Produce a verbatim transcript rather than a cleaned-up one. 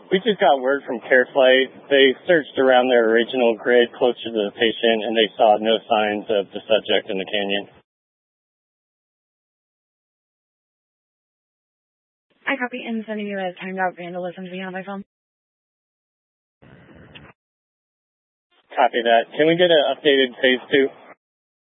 We just got word from CareFlight. They searched around their original grid closer to the patient, and they saw no signs of the subject in the canyon. I copy and sending you a timed out vandalism to be on my phone. Copy that. Can we get an updated phase two?